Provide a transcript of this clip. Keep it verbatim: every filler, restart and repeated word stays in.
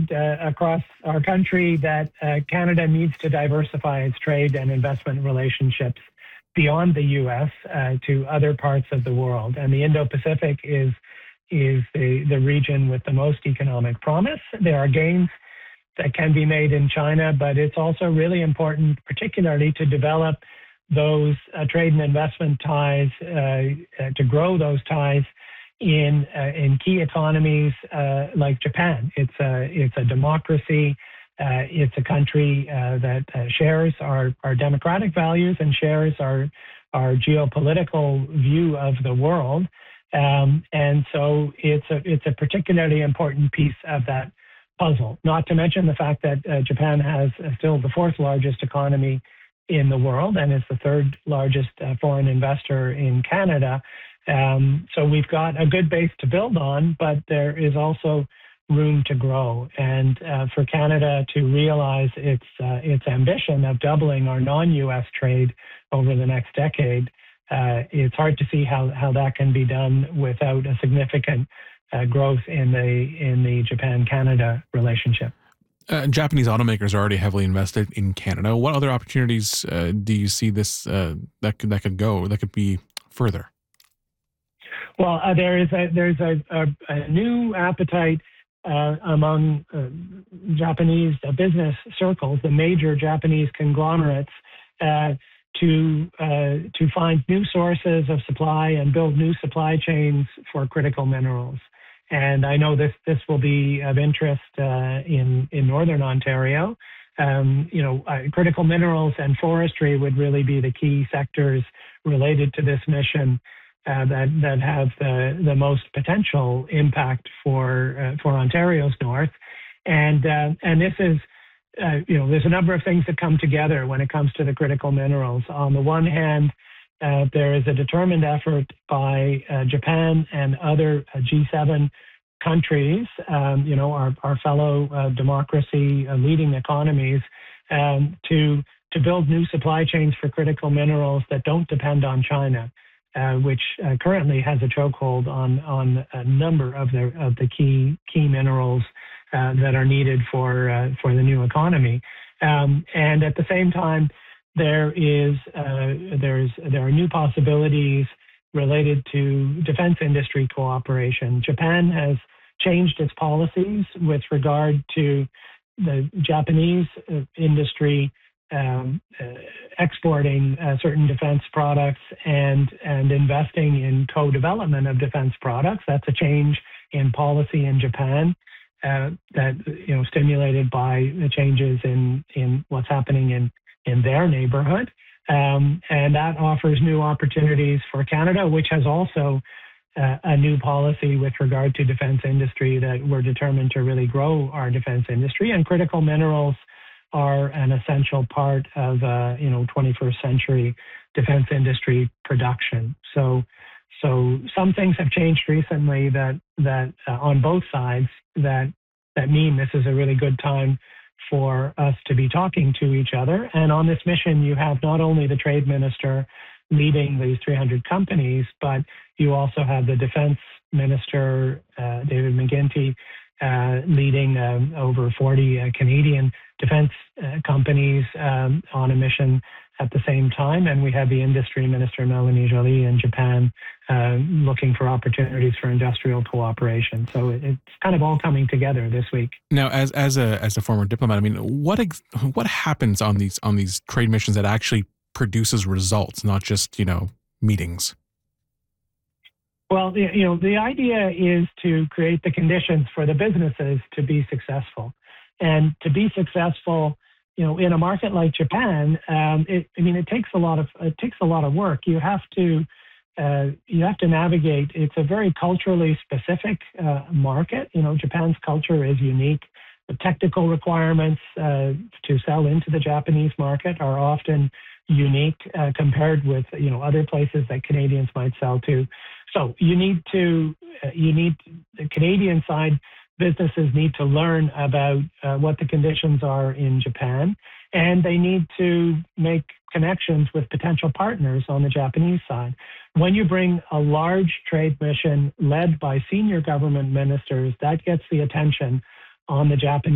statement uh, across our country that uh, Canada needs to diversify its trade and investment relationships beyond the U S uh, to other parts of the world. And the Indo-Pacific is, is the, the region with the most economic promise. There are gains that can be made in China, but it's also really important, particularly to develop those uh, trade and investment ties, uh, uh, to grow those ties in uh, in key economies uh, like Japan. It's a it's a democracy. Uh, it's a country uh, that uh, shares our, our democratic values and shares our our geopolitical view of the world. Um, and so it's a it's a particularly important piece of that puzzle. Not to mention the fact that uh, Japan has uh, still the fourth largest economy in the world and is the third largest uh, foreign investor in Canada. Um, so we've got a good base to build on, but there is also room to grow. And uh, for Canada to realize its uh, its ambition of doubling our non-U S trade over the next decade, uh, it's hard to see how, how that can be done without a significant uh, growth in the in the Japan-Canada relationship. Uh, Japanese automakers are already heavily invested in Canada. What other opportunities uh, do you see this uh, that could that could go that could be further? Well, uh, there is a there's a, a, a new appetite uh, among uh, Japanese uh, business circles, the major Japanese conglomerates, uh, to uh, to find new sources of supply and build new supply chains for critical minerals. And I know this this will be of interest uh, in in Northern Ontario. Um, you know, uh, critical minerals and forestry would really be the key sectors related to this mission uh, that that have the the most potential impact for uh, for Ontario's north. And uh, and this is uh, you know, there's a number of things that come together when it comes to the critical minerals. On the one hand, Uh, there is a determined effort by uh, Japan and other uh, G seven countries, um, you know, our, our fellow uh, democracy uh, leading economies, um, to to build new supply chains for critical minerals that don't depend on China, uh, which uh, currently has a chokehold on on a number of the of the key key minerals uh, that are needed for uh, for the new economy, um, and at the same time, There is uh, there's there are new possibilities related to defense industry cooperation. Japan has changed its policies with regard to the Japanese uh, industry um, uh, exporting uh, certain defense products and and investing in co-development of defense products. That's a change in policy in Japan uh, that you know stimulated by the changes in in what's happening in in their neighborhood. Um, and that offers new opportunities for Canada, which has also uh, a new policy with regard to defense industry that we're determined to really grow our defense industry. And critical minerals are an essential part of, uh, you know, twenty-first century defense industry production. So, so some things have changed recently that, that uh, on both sides that, that mean this is a really good time for us to be talking to each other. And on this mission, you have not only the trade minister leading these three hundred companies, but you also have the defense minister, uh, David McGuinty, uh, leading um, over forty uh, Canadian defense uh, companies um, on a mission at the same time. And we have the industry minister, Melanie Joly, in Japan, uh, looking for opportunities for industrial cooperation. So it's kind of all coming together this week. Now, as as a as a former diplomat, I mean, what ex- what happens on these on these trade missions that actually produces results, not just, you know, meetings? Well, you know, the idea is to create the conditions for the businesses to be successful, and to be successful, you know, in a market like Japan, um, it, I mean, it takes a lot of it takes a lot of work. You have to uh, you have to navigate. It's a very culturally specific uh, market. You know, Japan's culture is unique. The technical requirements uh, to sell into the Japanese market are often unique uh, compared with, you know, other places that Canadians might sell to. So you need to uh, you need the Canadian side. Businesses need to learn about uh, what the conditions are in Japan, and they need to make connections with potential partners on the Japanese side. When you bring a large trade mission led by senior government ministers, that gets the attention on the Japanese